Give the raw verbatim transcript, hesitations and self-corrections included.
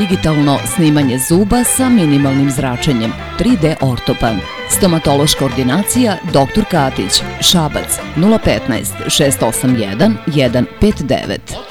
digitalno snimanje zuba sa minimalnim zračenjem, tri D ortopan. Stomatološka ordinacija doktor Katić, Šabac, nula petnaest šest osam jedan jedan pet devet.